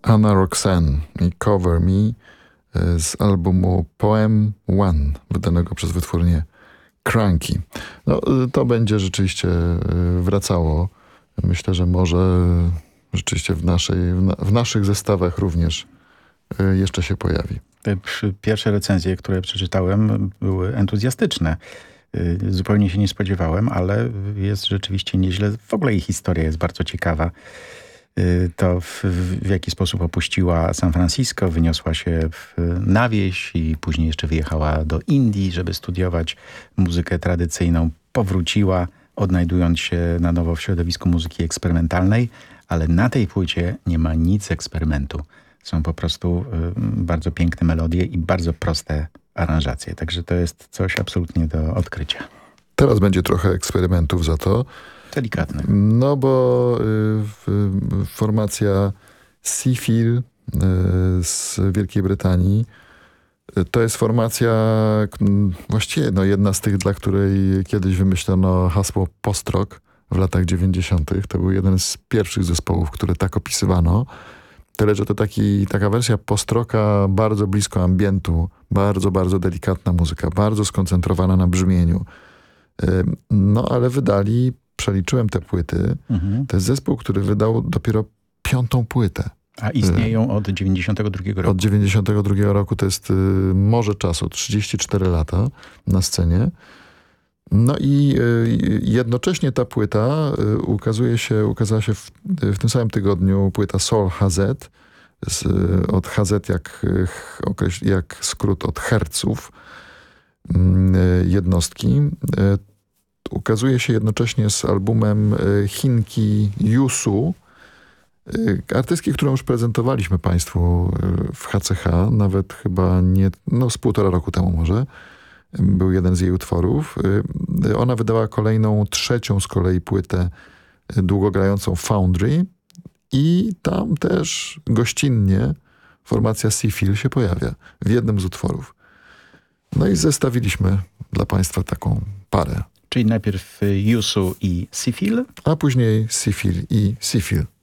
Anna Roxanne i Cover Me z albumu Poem One, wydanego przez wytwórnię Cranky. No, to będzie rzeczywiście wracało. Myślę, że może rzeczywiście w naszych zestawach również jeszcze się pojawi. Te pierwsze recenzje, które przeczytałem, były entuzjastyczne. Zupełnie się nie spodziewałem, ale jest rzeczywiście nieźle. W ogóle jej historia jest bardzo ciekawa. To w jaki sposób opuściła San Francisco, wyniosła się na wieś i później jeszcze wyjechała do Indii, żeby studiować muzykę tradycyjną. Powróciła, odnajdując się na nowo w środowisku muzyki eksperymentalnej, ale na tej płycie nie ma nic z eksperymentu. Są po prostu bardzo piękne melodie i bardzo proste aranżacje. Także to jest coś absolutnie do odkrycia. Teraz będzie trochę eksperymentów za to. Delikatnych. No bo formacja Seafield z Wielkiej Brytanii to jest formacja właściwie jedna z tych, dla której kiedyś wymyślono hasło post-rock w latach 90. To był jeden z pierwszych zespołów, które tak opisywano. Tyle, że to taka wersja post-rocka bardzo blisko ambientu, bardzo, bardzo delikatna muzyka, bardzo skoncentrowana na brzmieniu. No ale wydali, przeliczyłem te płyty, to jest zespół, który wydał dopiero 5. płytę. A istnieją od 92 roku. Od 92 roku to jest morze czasu, 34 lata na scenie. No i jednocześnie ta płyta ukazała się w tym samym tygodniu płyta Soul HZ, od HZ jak skrót od herców, jednostki. Ukazuje się jednocześnie z albumem Chinki Yusu, artystki, którą już prezentowaliśmy Państwu w HCH, nawet chyba z 1,5 roku temu może. Był jeden z jej utworów. Ona wydała kolejną, 3. z kolei płytę długogrającą Foundry i tam też gościnnie formacja Seafield się pojawia w jednym z utworów. No i zestawiliśmy dla Państwa taką parę. Czyli najpierw Yusu i Seafield? A później Seafield i Seafield.